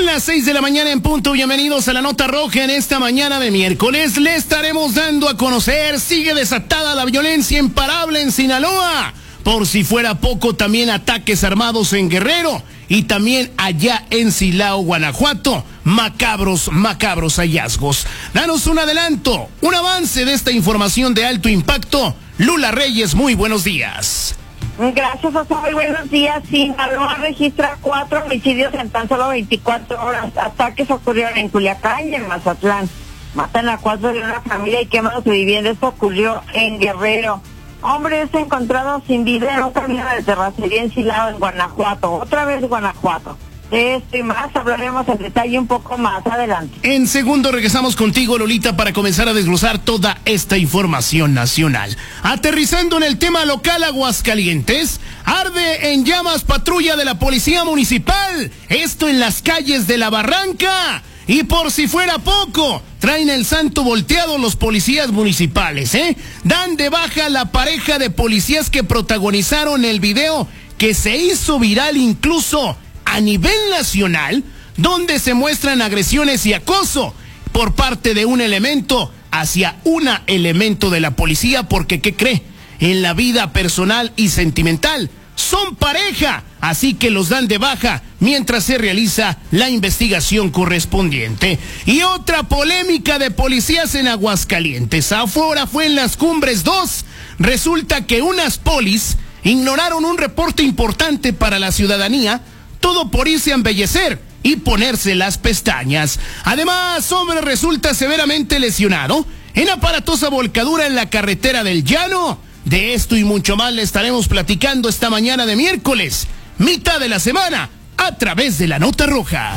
las 6 de la mañana en punto. Bienvenidos a la Nota Roja en esta mañana de miércoles. Le estaremos dando a conocer, sigue desatada la violencia imparable en Sinaloa. Por si fuera poco, también ataques armados en Guerrero y también allá en Silao, Guanajuato. Macabros hallazgos. Danos un adelanto, un avance de esta información de alto impacto. Lula Reyes, muy buenos días. Gracias, José. Muy buenos días. Sinaloa registra 4 homicidios en tan solo 24 horas. Ataques ocurrieron en Culiacán y en Mazatlán. Matan a 4 de una familia y queman su vivienda. Esto ocurrió en Guerrero. Hombre es encontrado sin vida en un camino de terracería en Silao, en Guanajuato. Otra vez Guanajuato. De esto y más hablaremos en detalle un poco más adelante. En segundo regresamos contigo, Lolita, para comenzar a desglosar toda esta información nacional. Aterrizando en el tema local, Aguascalientes, arde en llamas patrulla de la Policía Municipal. Esto en las calles de La Barranca. Y por si fuera poco, traen el santo volteado los policías municipales, Dan de baja a la pareja de policías que protagonizaron el video que se hizo viral incluso a nivel nacional, donde se muestran agresiones y acoso por parte de un elemento hacia una elemento de la policía, porque ¿qué cree? En la vida personal y sentimental son pareja, así que los dan de baja mientras se realiza la investigación correspondiente. Y otra polémica de policías en Aguascalientes, ahora fue en Las Cumbres 2, resulta que unas polis ignoraron un reporte importante para la ciudadanía, todo por irse a embellecer y ponerse las pestañas. Además, hombre resulta severamente lesionado en aparatosa volcadura en la carretera del Llano. De esto y mucho más le estaremos platicando esta mañana de miércoles, mitad de la semana, a través de la Nota Roja.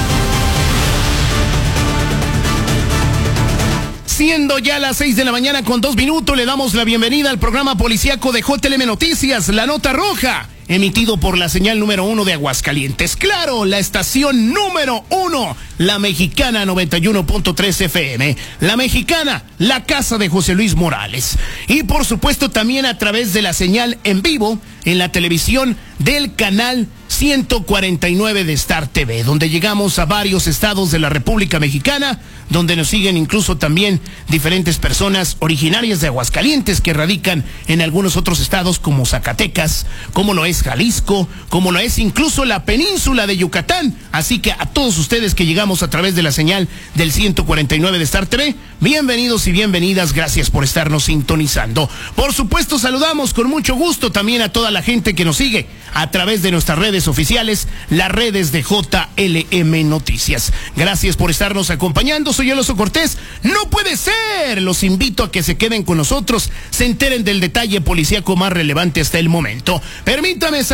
Siendo ya las 6 de la mañana con 2 minutos, le damos la bienvenida al programa policíaco de JLM Noticias, La Nota Roja, emitido por la señal número 1 de Aguascalientes. Claro, la estación número 1, La Mexicana 91.3 FM. La Mexicana, la casa de José Luis Morales. Y por supuesto también a través de la señal en vivo en la televisión del canal 149 de Star TV, donde llegamos a varios estados de la República Mexicana, donde nos siguen incluso también diferentes personas originarias de Aguascalientes que radican en algunos otros estados como Zacatecas, como lo es Jalisco, como lo es incluso la península de Yucatán. Así que a todos ustedes que llegamos a través de la señal del 149 de Star TV, bienvenidos y bienvenidas, gracias por estarnos sintonizando. Por supuesto, saludamos con mucho gusto también a toda la gente que nos sigue a través de nuestras redes oficiales, las redes de JLM Noticias. Gracias por estarnos acompañando. Soy el Oso Cortés. No puede ser. Los invito a que se queden con nosotros, se enteren del detalle policíaco más relevante hasta el momento. Permítame